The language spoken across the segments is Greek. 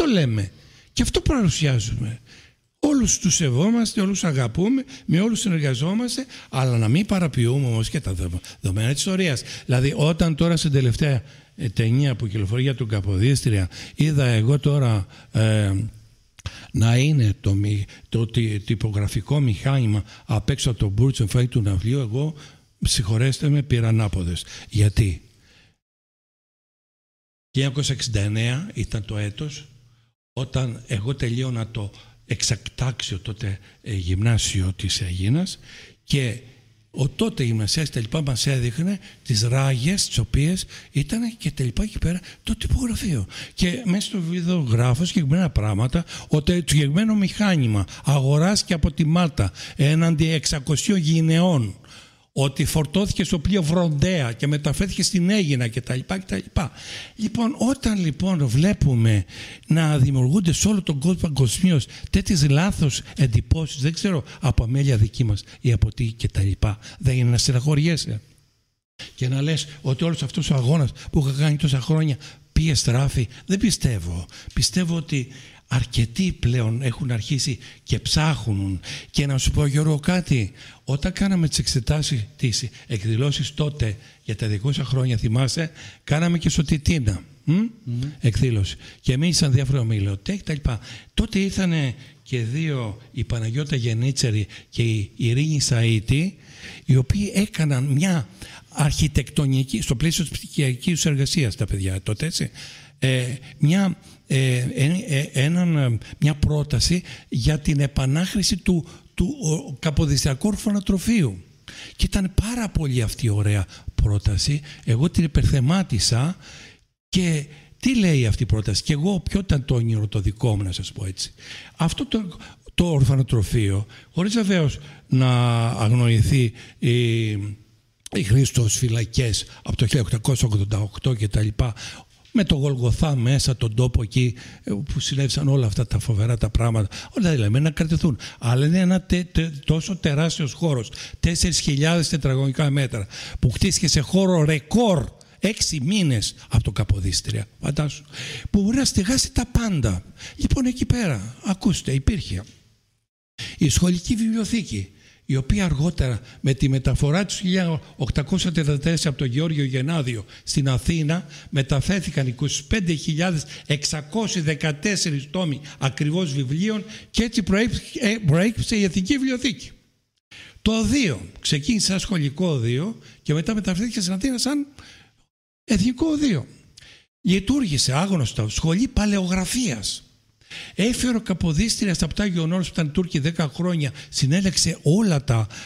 λέμε και αυτό παρουσιάζουμε. Όλους τους σεβόμαστε, όλους αγαπούμε, με όλους συνεργαζόμαστε, αλλά να μην παραποιούμε όμως και τα δεδομένα της ιστορίας. Δηλαδή, όταν τώρα στην τελευταία ταινία που κυκλοφορεί για τον Καποδίστρια, είδα εγώ τώρα να είναι το τυπογραφικό μηχάνημα απ' έξω από τον Μπουρτς Εμφάι του ναυλίου, εγώ, συγχωρέστε με, πήρα ανάποδες. Γιατί? 1969 ήταν το έτος όταν εγώ τελείωνα το εξακτάξιο τότε γυμνάσιο της Αιγίνας και ο τότε γυμνασιάς τελικά μας έδειχνε τις ράγες τις οποίες ήταν και τελικά εκεί πέρα το τυπογραφείο. Και μέσα στο βίντεο γράφω συγκεκριμένα πράγματα, ότι το συγκεκριμένο μηχάνημα αγοράστηκε από τη Μάλτα έναντι 600 γυναιών, ότι φορτώθηκε στο πλοίο Βροντέα και μεταφέρθηκε στην Αίγινα κτλ. Λοιπόν, όταν λοιπόν βλέπουμε να δημιουργούνται σε όλο τον κόσμο παγκοσμίως τέτοιες λάθος εντυπώσεις, δεν ξέρω από αμέλεια δική μας ή από τι κτλ. Δεν είναι να στεναχωριέσαι και να λες ότι όλος αυτός ο αγώνας που είχα κάνει τόσα χρόνια πήγε στράφη? Δεν πιστεύω. Πιστεύω ότι αρκετοί πλέον έχουν αρχίσει και ψάχνουν. Και να σου πω, Γιώργο, κάτι. Όταν κάναμε τις εξετάσεις, τις εκδηλώσεις τότε για τα 200 χρόνια, θυμάσαι, κάναμε και στο Τιτίνα εκδήλωση. Και εμείς σαν διάφορα ομιλωτές κτλ. Τότε ήρθαν και δύο, η Παναγιώτα Γενίτσερη και η Ειρήνη Σαΐτη, οι οποίοι έκαναν μια αρχιτεκτονική, στο πλαίσιο της πτυχιακής εργασίας τα παιδιά τότε, έτσι, μια πρόταση για την επανάχρηση του Καποδιστριακού ορφανοτροφείου. Και ήταν πάρα πολύ αυτή η ωραία πρόταση. Εγώ την υπερθεμάτισα και τι λέει αυτή η πρόταση? Και εγώ ποιο ήταν το όνειρο το δικό μου, να σας πω έτσι? Αυτό το ορφανοτροφείο, χωρίς βεβαίως να αγνοηθεί η χρήση των φυλακές από το 1888 και τα λοιπά, με το Γολγοθά μέσα, τον τόπο εκεί που συνέβησαν όλα αυτά τα φοβερά τα πράγματα, όλα δηλαδή να κρατηθούν. Αλλά είναι ένα τόσο τεράστιος χώρος, 4.000 τετραγωνικά μέτρα, που χτίστηκε σε χώρο ρεκόρ 6 μήνες από το Καποδίστρια, φαντάσου, που μπορεί να στεγάσει τα πάντα. Λοιπόν, εκεί πέρα, ακούστε, υπήρχε η σχολική βιβλιοθήκη, η οποία αργότερα με τη μεταφορά του 1834 από τον Γεώργιο Γενάδιο στην Αθήνα μεταφέρθηκαν 25.614 τόμοι ακριβώς βιβλίων και έτσι προέκυψε η Εθνική Βιβλιοθήκη. Το οδείο ξεκίνησε σαν σχολικό οδείο και μετά μεταφέρθηκε στην Αθήνα σαν εθνικό οδείο. Λειτουργήσε άγνωστα σχολή παλαιογραφίας. Έφερε ο Καποδίστρια στα Πτάγιο Όρος που ήταν Τούρκοι 10 χρόνια, συνέλεξε όλα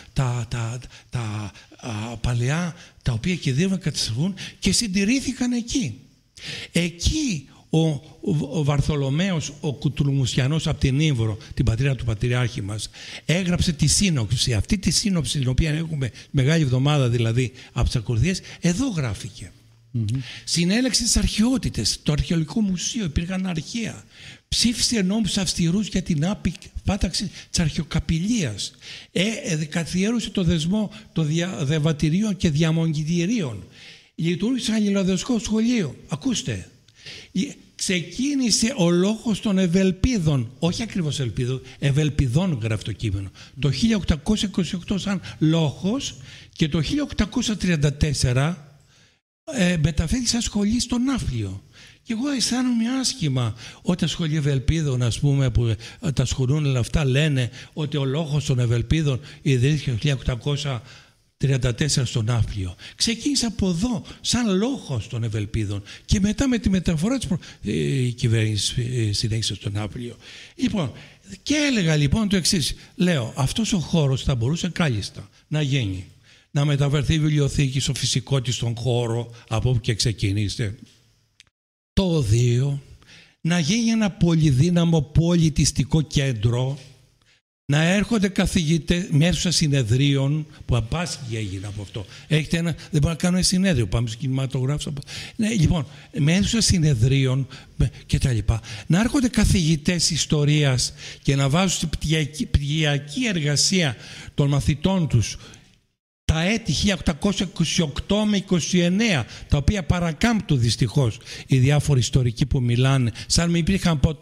τα παλαιά τα οποία κινδύνευαν να καταστραφούν και συντηρήθηκαν εκεί. Εκεί ο Βαρθολομαίος ο Κουτουλουμουσιανός από την Ήμβρο, την πατρίδα του πατριάρχη μας, έγραψε τη σύνοψη. Αυτή τη σύνοψη την οποία έχουμε Μεγάλη Εβδομάδα δηλαδή από τις ακολουθίες, εδώ γράφηκε. Συνέλεξε τις αρχαιότητες, το Αρχαιολογικό Μουσείο, υπήρχαν αρχαία. Ψήφισε νόμους αυστηρούς για την πάταξη της αρχαιοκαπηλείας. Καθιέρωσε το δεσμό των διαβατηρίων και διαμονητηρίων. Λειτουργήσε αλληλοδεσικό σχολείο. Ακούστε. Ξεκίνησε ο λόγος των Ευελπίδων, όχι ακριβώς Ελπίδων, Ευελπιδών γράφει το κείμενο, το 1828 σαν λόγος και το 1834 μεταφέρθηκε σαν σχολή στο Ναύπλιο. Και εγώ αισθάνομαι άσχημα όταν σχολεία Ευελπίδων, ας πούμε, που τα ασχολούν όλα αυτά, λένε ότι ο λόγος των Ευελπίδων ιδρύθηκε το 1834 στο Ναύπλιο. Ξεκίνησε από εδώ σαν λόγος των Ευελπίδων και μετά με τη μεταφορά της η κυβέρνηση συνέχισε στο Ναύπλιο. Λοιπόν, και έλεγα λοιπόν το εξής. Λέω, αυτός ο χώρος θα μπορούσε κάλλιστα να γίνει, να μεταφερθεί η βιβλιοθήκη στο φυσικό της τον χώρο από όπου και ξεκίνησε. Το οδείο να γίνει ένα πολυδύναμο πολιτιστικό κέντρο, να έρχονται καθηγητές με αίθουσα συνεδρίων, που απάσχει έγινε από αυτό. Έχετε δεν μπορώ να κάνω ένα συνέδριο, πάμε στους κινηματογράφους. Ναι, λοιπόν, με αίθουσα συνεδρίων και τα λοιπά. Να έρχονται καθηγητές ιστορίας και να βάζουν στην πτυχιακή εργασία των μαθητών τους τα έτη 1828 με 29, τα οποία παρακάμπτουν δυστυχώς οι διάφοροι ιστορικοί που μιλάνε, σαν μην υπήρχαν ποτέ